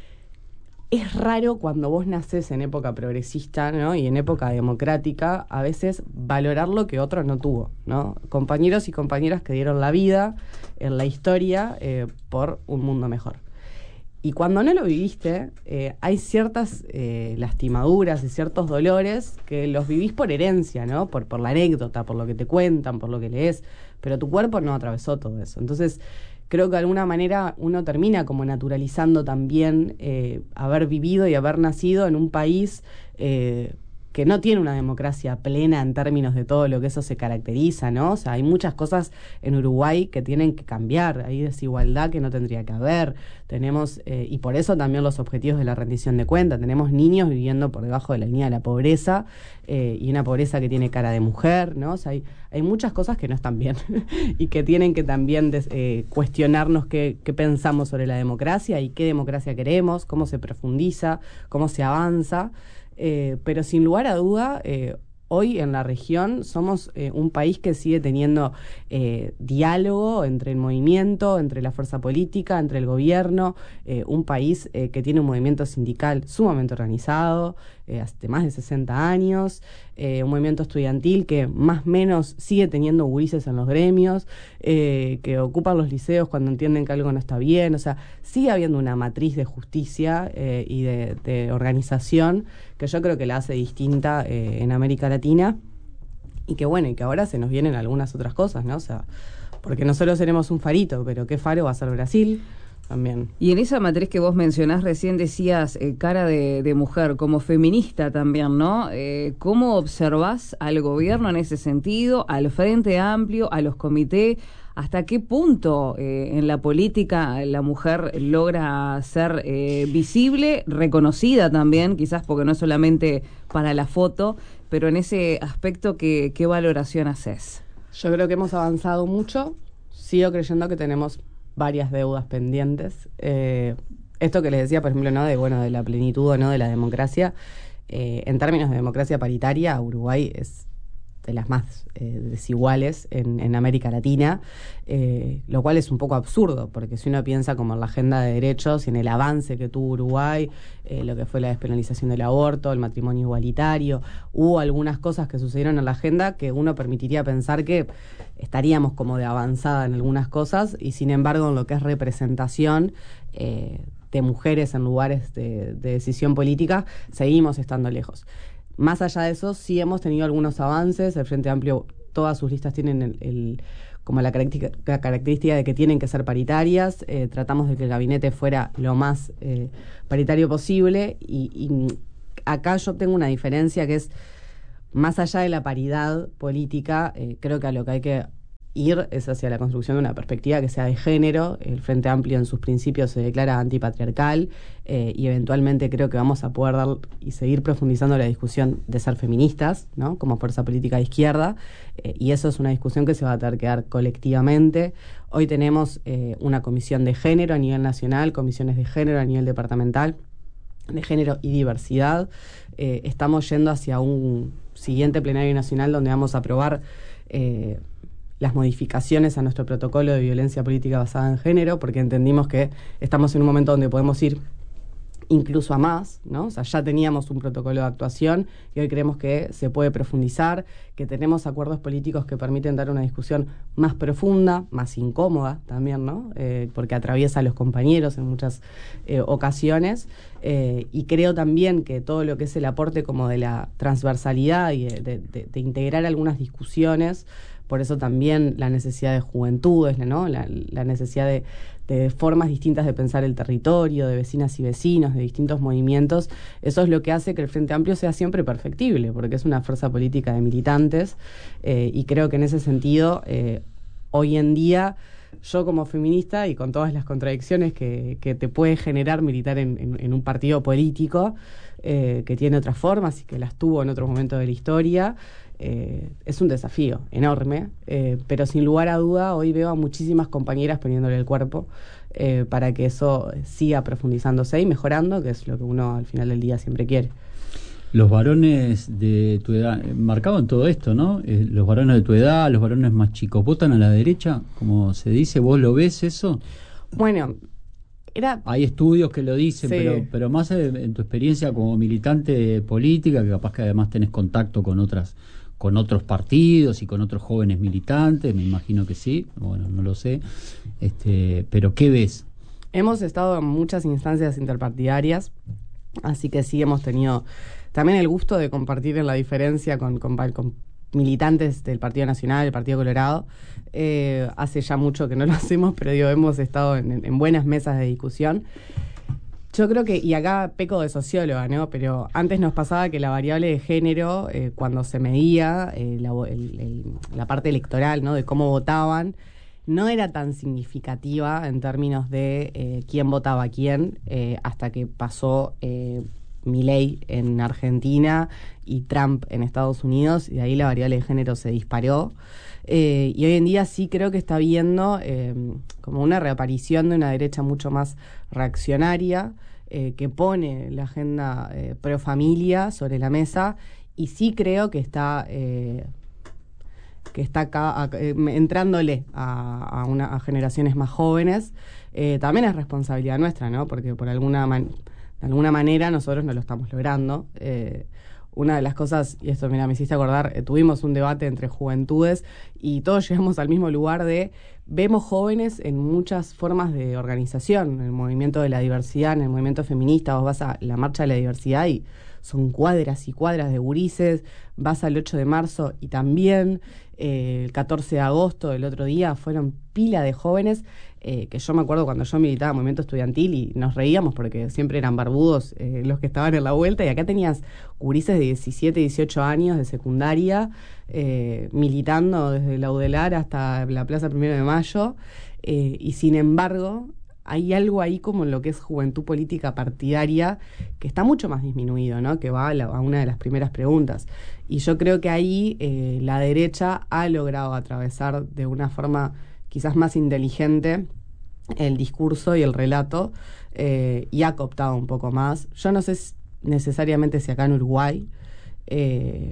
Speaker 8: es raro cuando vos nacés en época progresista, ¿no? Y en época democrática, a veces valorar lo que otro no tuvo, ¿no? Compañeros y compañeras que dieron la vida en la historia eh, por un mundo mejor. Y cuando no lo viviste, eh, hay ciertas eh, lastimaduras y ciertos dolores que los vivís por herencia, ¿no? Por, por la anécdota, por lo que te cuentan, por lo que lees, pero tu cuerpo no atravesó todo eso. Entonces, creo que de alguna manera uno termina como naturalizando también eh, haber vivido y haber nacido en un país eh, que no tiene una democracia plena en términos de todo lo que eso se caracteriza, ¿no? O sea, hay muchas cosas en Uruguay que tienen que cambiar, hay desigualdad que no tendría que haber, tenemos, eh, y por eso también los objetivos de la rendición de cuentas, tenemos niños viviendo por debajo de la línea de la pobreza, eh, y una pobreza que tiene cara de mujer, ¿no? O sea, hay, hay muchas cosas que no están bien y que tienen que también des, eh, cuestionarnos qué, qué pensamos sobre la democracia y qué democracia queremos, cómo se profundiza, cómo se avanza. Eh, pero sin lugar a duda, eh, hoy en la región somos eh, un país que sigue teniendo eh, diálogo entre el movimiento, entre la fuerza política, entre el gobierno, eh, un país eh, que tiene un movimiento sindical sumamente organizado, eh, hace más de sesenta años, eh, un movimiento estudiantil que más o menos sigue teniendo gurises en los gremios, eh, que ocupan los liceos cuando entienden que algo no está bien, o sea, sigue habiendo una matriz de justicia eh, y de, de organización que yo creo que la hace distinta eh, en América Latina, y que bueno, y que ahora se nos vienen algunas otras cosas, ¿no? O sea, porque nosotros seremos un farito, pero ¿qué faro va a ser Brasil? También.
Speaker 6: Y en esa matriz que vos mencionás recién decías eh, cara de, de mujer, como feminista también, ¿no? Eh, ¿Cómo observás al gobierno en ese sentido, al Frente Amplio, a los comités? ¿Hasta qué punto eh, en la política la mujer logra ser eh, visible, reconocida también, quizás porque no es solamente para la foto, pero en ese aspecto, ¿qué, qué valoración haces?
Speaker 8: Yo creo que hemos avanzado mucho, sigo creyendo que tenemos varias deudas pendientes. Eh, esto que les decía, por ejemplo, ¿no? de bueno de la plenitud o no de la democracia, eh, en términos de democracia paritaria, Uruguay es de las más eh, desiguales en, en América Latina, eh, lo cual es un poco absurdo, porque si uno piensa como en la agenda de derechos y en el avance que tuvo Uruguay, eh, lo que fue la despenalización del aborto, el matrimonio igualitario, hubo algunas cosas que sucedieron en la agenda que uno permitiría pensar que estaríamos como de avanzada en algunas cosas, y sin embargo en lo que es representación eh, de mujeres en lugares de, de decisión política, seguimos estando lejos. Más allá de eso, sí hemos tenido algunos avances. El Frente Amplio, todas sus listas tienen el, el, como la característica, la característica de que tienen que ser paritarias. Eh, tratamos de que el gabinete fuera lo más eh, paritario posible. Y, y acá yo tengo una diferencia que es, más allá de la paridad política, eh, creo que a lo que hay que ir es hacia la construcción de una perspectiva que sea de género. El Frente Amplio en sus principios se declara antipatriarcal eh, y eventualmente creo que vamos a poder dar y seguir profundizando la discusión de ser feministas, ¿no?, como fuerza política de izquierda, eh, y eso es una discusión que se va a tener que dar colectivamente. Hoy tenemos eh, una comisión de género a nivel nacional, comisiones de género a nivel departamental, de género y diversidad. Eh, estamos yendo hacia un siguiente plenario nacional donde vamos a aprobar eh, las modificaciones a nuestro protocolo de violencia política basada en género, porque entendimos que estamos en un momento donde podemos ir incluso a más, ¿no? O sea, ya teníamos un protocolo de actuación y hoy creemos que se puede profundizar, que tenemos acuerdos políticos que permiten dar una discusión más profunda, más incómoda también, ¿no? Eh, porque atraviesa a los compañeros en muchas eh, ocasiones, eh, y creo también que todo lo que es el aporte como de la transversalidad y de, de, de, de integrar algunas discusiones. Por eso también la necesidad de juventudes, ¿no? la, la necesidad de, de formas distintas de pensar el territorio, de vecinas y vecinos, de distintos movimientos. Eso es lo que hace que el Frente Amplio sea siempre perfectible, porque es una fuerza política de militantes, eh, y creo que en ese sentido, eh, hoy en día, yo como feminista y con todas las contradicciones que, que te puede generar militar en, en, en un partido político, eh, que tiene otras formas y que las tuvo en otros momentos de la historia, Eh, es un desafío enorme, eh, pero sin lugar a duda hoy veo a muchísimas compañeras poniéndole el cuerpo eh, para que eso siga profundizándose y mejorando, que es lo que uno al final del día siempre quiere.
Speaker 1: Los varones de tu edad, marcado en todo esto, ¿no? Eh, los varones de tu edad, los varones más chicos, ¿votan a la derecha? Como se dice, ¿vos lo ves eso?
Speaker 8: Bueno, era...
Speaker 1: Hay estudios que lo dicen,
Speaker 8: Sí.
Speaker 1: pero, pero más en tu experiencia como militante política, que capaz que además tenés contacto con otras con otros partidos y con otros jóvenes militantes, me imagino que sí, bueno, no lo sé, este, pero ¿qué ves?
Speaker 8: Hemos estado en muchas instancias interpartidarias, así que sí hemos tenido también el gusto de compartir en la diferencia con, con, con militantes del Partido Nacional, del Partido Colorado. Eh, hace ya mucho que no lo hacemos, pero digo, hemos estado en, en buenas mesas de discusión. Yo creo que, y acá peco de socióloga, ¿no? Pero antes nos pasaba que la variable de género, eh, cuando se medía eh, la, el, el, la parte electoral, ¿no?, de cómo votaban, no era tan significativa en términos de eh, quién votaba a quién, eh, hasta que pasó eh, Milei en Argentina y Trump en Estados Unidos, y de ahí la variable de género se disparó. Eh, y hoy en día sí creo que está habiendo eh, como una reaparición de una derecha mucho más reaccionaria, eh, que pone la agenda eh, pro familia sobre la mesa, y sí creo que está eh, que está acá a, eh, entrándole a, a, una, a generaciones más jóvenes. Eh, también es responsabilidad nuestra, ¿no? Porque por alguna man, de alguna manera nosotros no lo estamos logrando. Eh, Una de las cosas, y esto mira, me hiciste acordar, eh, tuvimos un debate entre juventudes y todos llegamos al mismo lugar de, vemos jóvenes en muchas formas de organización, en el movimiento de la diversidad, en el movimiento feminista. Vos vas a la marcha de la diversidad y son cuadras y cuadras de gurises, vas al ocho de marzo y también eh, el catorce de agosto del otro día fueron pila de jóvenes, eh, que yo me acuerdo cuando yo militaba en movimiento estudiantil y nos reíamos porque siempre eran barbudos eh, los que estaban en la vuelta, y acá tenías gurises de diecisiete, dieciocho años de secundaria, eh, militando desde la Laudelar hasta la Plaza Primero de Mayo, eh, y sin embargo hay algo ahí como en lo que es juventud política partidaria que está mucho más disminuido, ¿no? Que va a, la, a una de las primeras preguntas. Y yo creo que ahí eh, la derecha ha logrado atravesar de una forma quizás más inteligente el discurso y el relato, eh, y ha cooptado un poco más. Yo no sé necesariamente si acá en Uruguay, eh,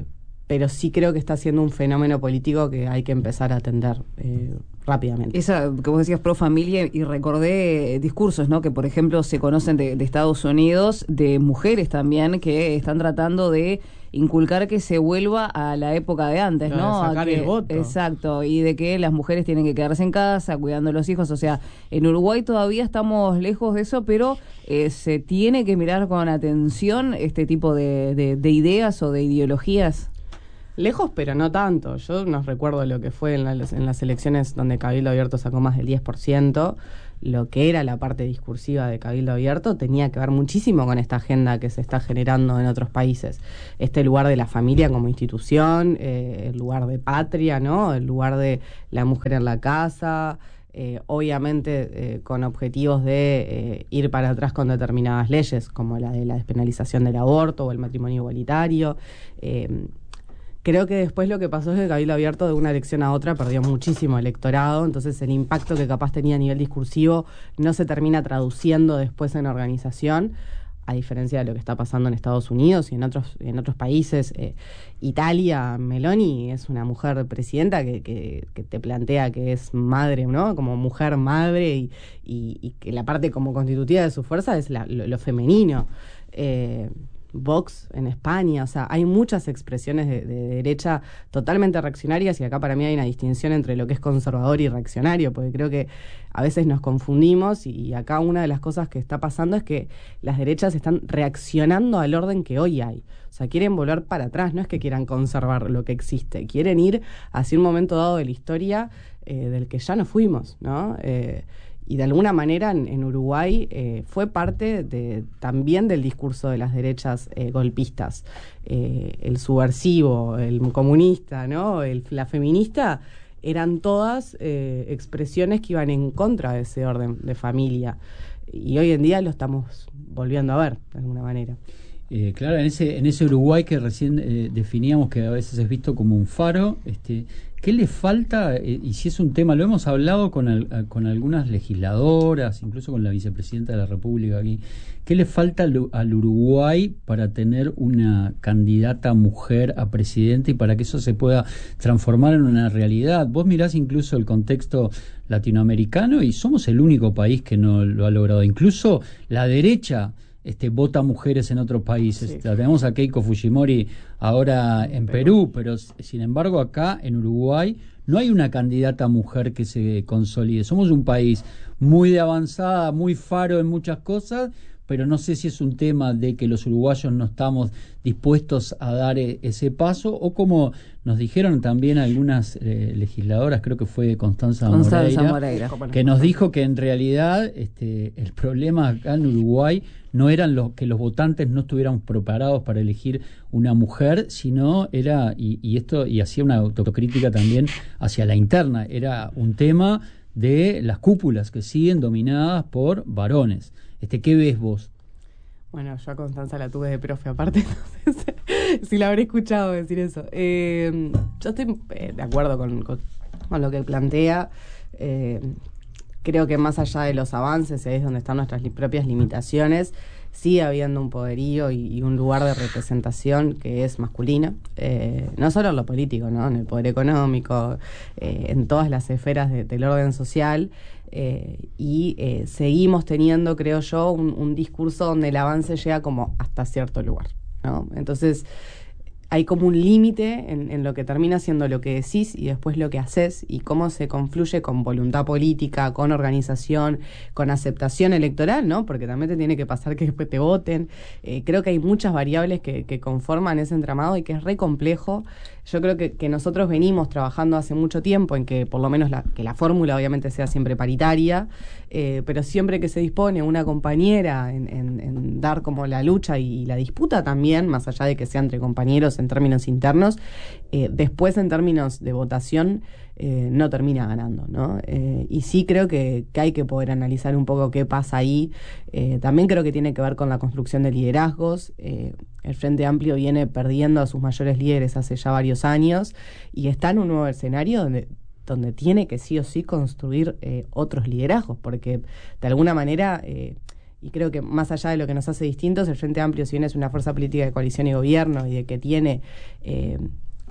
Speaker 8: pero sí creo que está siendo un fenómeno político que hay que empezar a atender eh, rápidamente.
Speaker 6: Esa que vos decías pro familia, y recordé discursos, ¿no? Que por ejemplo se conocen de, de Estados Unidos, de mujeres también que están tratando de inculcar que se vuelva a la época de antes,
Speaker 8: Lo
Speaker 6: ¿no?
Speaker 8: de sacar
Speaker 6: A que,
Speaker 8: el voto.
Speaker 6: Exacto, y de que las mujeres tienen que quedarse en casa cuidando a los hijos. O sea, en Uruguay todavía estamos lejos de eso, pero eh, se tiene que mirar con atención este tipo de, de, de ideas o de ideologías.
Speaker 8: Lejos, pero no tanto. Yo no recuerdo lo que fue en, la, en las elecciones donde Cabildo Abierto sacó más del diez por ciento. Lo que era la parte discursiva de Cabildo Abierto tenía que ver muchísimo con esta agenda que se está generando en otros países. Este lugar de la familia como institución, eh, el lugar de patria, ¿no? El lugar de la mujer en la casa, eh, obviamente eh, con objetivos de eh, ir para atrás con determinadas leyes, como la de la despenalización del aborto o el matrimonio igualitario. Eh, Creo que después lo que pasó es que Cabildo Abierto de una elección a otra perdió muchísimo electorado, entonces el impacto que capaz tenía a nivel discursivo no se termina traduciendo después en organización, a diferencia de lo que está pasando en Estados Unidos y en otros en otros países. Eh, Italia, Meloni es una mujer presidenta que, que, que te plantea que es madre, ¿no? Como mujer madre, y, y, y que la parte como constitutiva de su fuerza es la, lo, lo femenino. Eh, Vox en España, o sea, hay muchas expresiones de, de derecha totalmente reaccionarias, y acá para mí hay una distinción entre lo que es conservador y reaccionario, porque creo que a veces nos confundimos, y, y acá una de las cosas que está pasando es que las derechas están reaccionando al orden que hoy hay. O sea, quieren volver para atrás, no es que quieran conservar lo que existe, quieren ir hacia un momento dado de la historia eh, del que ya no fuimos, ¿no? Eh, Y de alguna manera en, en Uruguay eh, fue parte de, también del discurso de las derechas eh, golpistas. Eh, el subversivo, el comunista, ¿no? El, la feminista, eran todas eh, expresiones que iban en contra de ese orden de familia. Y hoy en día lo estamos volviendo a ver, de alguna manera.
Speaker 1: Eh, claro, en ese, en ese Uruguay que recién eh, definíamos, que a veces es visto como un faro, este, ¿qué le falta? Eh, y si es un tema, lo hemos hablado con, al, con algunas legisladoras, incluso con la vicepresidenta de la República aquí, ¿qué le falta al, al Uruguay para tener una candidata mujer a presidente y para que eso se pueda transformar en una realidad? Vos mirás incluso el contexto latinoamericano y somos el único país que no lo ha logrado. Incluso la derecha Este, vota mujeres en otros países. Sí. Tenemos a Keiko Fujimori ahora en Perú, pero sin embargo acá en Uruguay no hay una candidata mujer que se consolide. Somos un país muy de avanzada, muy faro en muchas cosas, pero no sé si es un tema de que los uruguayos no estamos dispuestos a dar ese paso, o como nos dijeron también algunas eh, legisladoras, creo que fue Constanza,
Speaker 6: Constanza
Speaker 1: Moreira,
Speaker 6: Moreira,
Speaker 1: que nos dijo que en realidad este, el problema acá en Uruguay no eran los que los votantes no estuviéramos preparados para elegir una mujer, sino era, y, y esto, y hacía una autocrítica también hacia la interna, era un tema de las cúpulas que siguen dominadas por varones. Este, ¿qué ves vos?
Speaker 8: Bueno, yo a Constanza la tuve de profe aparte, entonces si la habré escuchado decir eso. Eh, yo estoy eh, de acuerdo con, con, con lo que él plantea. Eh, creo que más allá de los avances, ahí es donde están nuestras li- propias limitaciones, sigue habiendo un poderío y, y un lugar de representación que es masculino, eh, no solo en lo político, ¿no? En el poder económico, eh, en todas las esferas de, del orden social. Eh, y eh, seguimos teniendo, creo yo, un, un discurso donde el avance llega como hasta cierto lugar, ¿no? Entonces hay como un límite en, en lo que termina siendo lo que decís y después lo que haces, y cómo se confluye con voluntad política, con organización, con aceptación electoral, ¿no? Porque también te tiene que pasar que después te voten. Eh, creo que hay muchas variables que, que conforman ese entramado y que es re complejo. Yo creo que, que nosotros venimos trabajando hace mucho tiempo en que por lo menos la, que la fórmula obviamente sea siempre paritaria, eh, pero siempre que se dispone una compañera en, en, en dar como la lucha y, y la disputa también, más allá de que sea entre compañeros en términos internos, eh, después en términos de votación eh, no termina ganando, ¿no? Eh, y sí creo que, que hay que poder analizar un poco qué pasa ahí. Eh, también creo que tiene que ver con la construcción de liderazgos. Eh, el Frente Amplio viene perdiendo a sus mayores líderes hace ya varios años y está en un nuevo escenario donde donde tiene que sí o sí construir eh, otros liderazgos, porque de alguna manera, eh, y creo que más allá de lo que nos hace distintos, el Frente Amplio, si bien es una fuerza política de coalición y gobierno y de que tiene eh,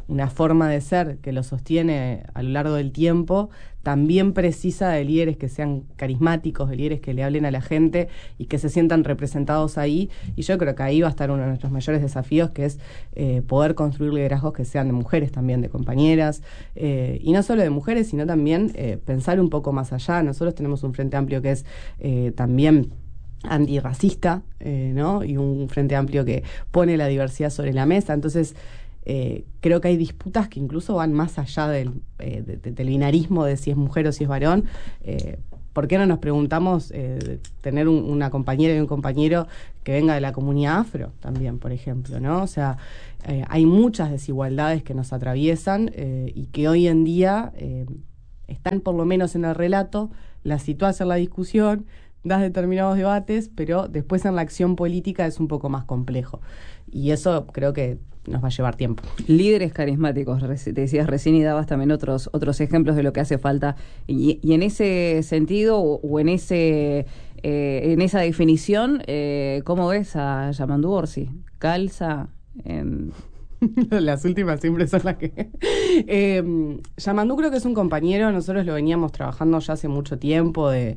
Speaker 8: una forma de ser que lo sostiene a lo largo del tiempo, también precisa de líderes que sean carismáticos, de líderes que le hablen a la gente y que se sientan representados ahí. Y yo creo que ahí va a estar uno de nuestros mayores desafíos, que es eh, poder construir liderazgos que sean de mujeres también, de compañeras, eh, y no solo de mujeres, sino también eh, pensar un poco más allá. Nosotros tenemos un Frente Amplio que es eh, también antirracista, eh, ¿no? Y un Frente Amplio que pone la diversidad sobre la mesa. Entonces, Eh, creo que hay disputas que incluso van más allá del, eh, de, de, del binarismo de si es mujer o si es varón. Eh, ¿Por qué no nos preguntamos eh, de tener un, una compañera y un compañero que venga de la comunidad afro también, por ejemplo, ¿no? O sea, eh, hay muchas desigualdades que nos atraviesan eh, y que hoy en día eh, están por lo menos en el relato, las sitúas en la discusión, das determinados debates, pero después en la acción política es un poco más complejo. Y eso creo que nos va a llevar tiempo.
Speaker 6: Líderes carismáticos, te decías recién y dabas también otros otros ejemplos de lo que hace falta. Y, y en ese sentido, o, o en ese eh, en esa definición, eh, ¿cómo ves a Yamandu Orsi? ¿Calza en...?
Speaker 8: Las últimas siempre son las que... eh, Yamandu creo que es un compañero, nosotros lo veníamos trabajando ya hace mucho tiempo, de...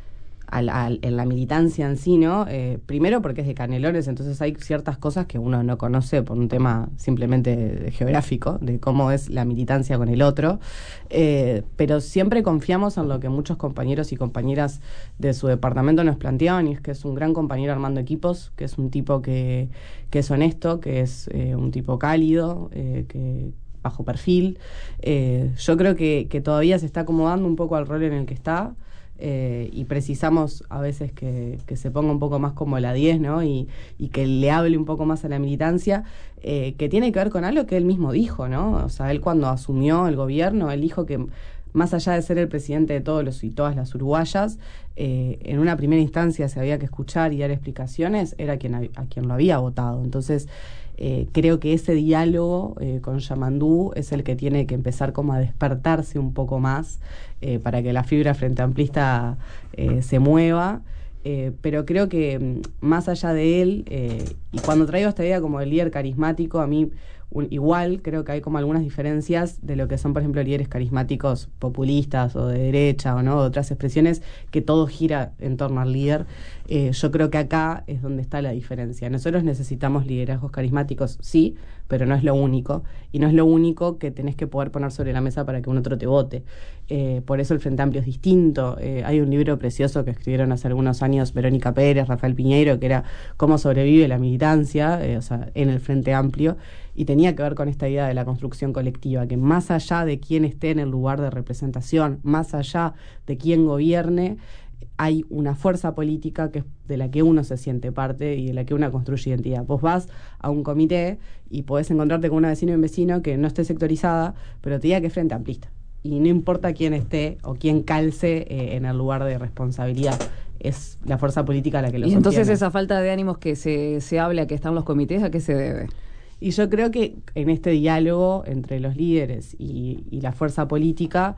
Speaker 8: Al, al, en la militancia en sí, ¿no? Eh, primero porque es de Canelones, entonces hay ciertas cosas que uno no conoce por un tema simplemente de, de geográfico, de cómo es la militancia con el otro, eh, pero siempre confiamos en lo que muchos compañeros y compañeras de su departamento nos planteaban, y es que es un gran compañero armando equipos, que es un tipo que, que es honesto, que es eh, un tipo cálido, eh, que bajo perfil. Eh, yo creo que, que todavía se está acomodando un poco al rol en el que está. Eh, y precisamos a veces que, que se ponga un poco más como la diez, ¿no? Y, y que le hable un poco más a la militancia, eh, que tiene que ver con algo que él mismo dijo, ¿no? O sea, él cuando asumió el gobierno, él dijo que más allá de ser el presidente de todos los y todas las uruguayas, eh, en una primera instancia se había que escuchar y dar explicaciones, era quien a, a quien lo había votado. Entonces, eh, creo que ese diálogo eh, con Yamandu es el que tiene que empezar como a despertarse un poco más eh, para que la fibra frente amplista eh, se mueva. Eh, pero creo que más allá de él, eh, y cuando traigo esta idea como el líder carismático, a mí un, igual creo que hay como algunas diferencias de lo que son, por ejemplo, líderes carismáticos populistas o de derecha o no, de otras expresiones, que todo gira en torno al líder. Eh, yo creo que acá es donde está la diferencia. Nosotros necesitamos liderazgos carismáticos, sí, pero no es lo único, y no es lo único que tenés que poder poner sobre la mesa para que un otro te vote. Eh, por eso el Frente Amplio es distinto. Eh, hay un libro precioso que escribieron hace algunos años Verónica Pérez, Rafael Piñeiro, que era Cómo sobrevive la militancia, eh, o sea, en el Frente Amplio, y tenía que ver con esta idea de la construcción colectiva, que más allá de quién esté en el lugar de representación, más allá de quién gobierne, hay una fuerza política que es de la que uno se siente parte y de la que uno construye identidad. Vos vas a un comité y podés encontrarte con una vecina y un vecino que no esté sectorizada, pero te diga que es Frente Amplista. Y no importa quién esté o quién calce eh, en el lugar de responsabilidad, es la fuerza política la que lo
Speaker 6: sostiene. Y entonces esa falta de ánimos que se, se habla, que están los comités, ¿a qué se debe?
Speaker 8: Y yo creo que en este diálogo entre los líderes y, y la fuerza política,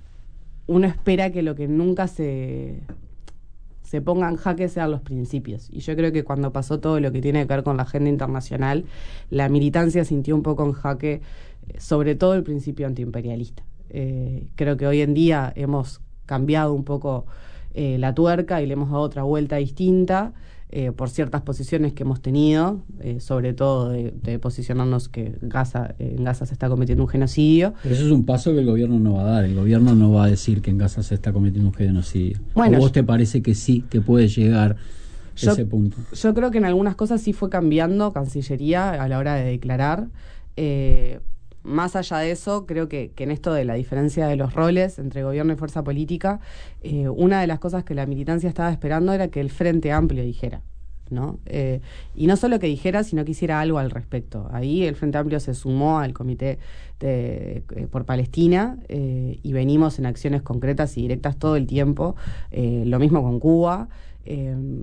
Speaker 8: uno espera que lo que nunca se, se ponga en jaque sean los principios. Y yo creo que cuando pasó todo lo que tiene que ver con la agenda internacional, la militancia sintió un poco en jaque, sobre todo el principio antiimperialista. Eh, creo que hoy en día hemos cambiado un poco eh, la tuerca y le hemos dado otra vuelta distinta, Eh, por ciertas posiciones que hemos tenido, eh, sobre todo de, de posicionarnos que Gaza, eh, en Gaza se está cometiendo un genocidio.
Speaker 1: Pero eso es un paso que el gobierno no va a dar. El gobierno no va a decir que en Gaza se está cometiendo un genocidio.
Speaker 8: Bueno,
Speaker 1: ¿O vos te parece que sí, que puede llegar
Speaker 8: yo,
Speaker 1: ese punto?
Speaker 8: Yo creo que en algunas cosas sí fue cambiando Cancillería a la hora de declarar. Eh, Más allá de eso, creo que, que en esto de la diferencia de los roles entre gobierno y fuerza política, eh, una de las cosas que la militancia estaba esperando era que el Frente Amplio dijera, ¿no? Eh, y no solo que dijera, sino que hiciera algo al respecto. Ahí el Frente Amplio se sumó al Comité de, eh, por Palestina eh, y venimos en acciones concretas y directas todo el tiempo. Eh, lo mismo con Cuba. Eh,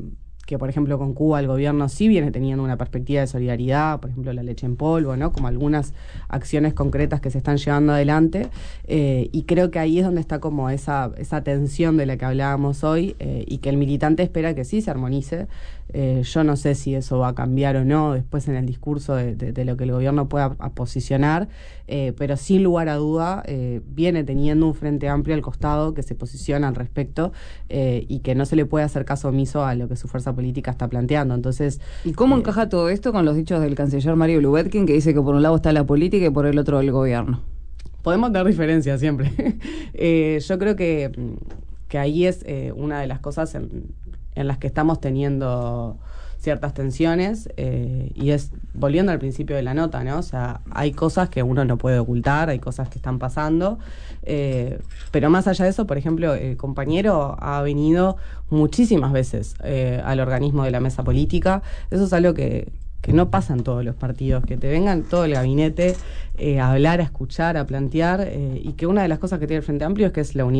Speaker 8: que por ejemplo con Cuba el gobierno sí viene teniendo una perspectiva de solidaridad, por ejemplo la leche en polvo, ¿no? Como algunas acciones concretas que se están llevando adelante, eh, y creo que ahí es donde está como esa, esa tensión de la que hablábamos hoy, eh, y que el militante espera que sí se armonice. Eh, yo no sé si eso va a cambiar o no después en el discurso de, de, de lo que el gobierno pueda a posicionar, eh, pero sin lugar a duda eh, viene teniendo un frente amplio al costado que se posiciona al respecto, eh, y que no se le puede hacer caso omiso a lo que su fuerza política está planteando. Entonces,
Speaker 6: ¿y cómo
Speaker 8: eh,
Speaker 6: encaja todo esto con los dichos del canciller Mario Lubetkin, que dice que por un lado está la política y por el otro el gobierno?
Speaker 8: Podemos dar diferencias siempre. eh, yo creo que, que ahí es eh, una de las cosas en, en las que estamos teniendo ciertas tensiones, eh, y es, volviendo al principio de la nota, ¿no? O sea, hay cosas que uno no puede ocultar, hay cosas que están pasando, eh, pero más allá de eso, por ejemplo, el compañero ha venido muchísimas veces eh, al organismo de la mesa política. Eso es algo que, que no pasa en todos los partidos, que te vengan todo el gabinete eh, a hablar, a escuchar, a plantear, eh, y que una de las cosas que tiene el Frente Amplio es que es la unidad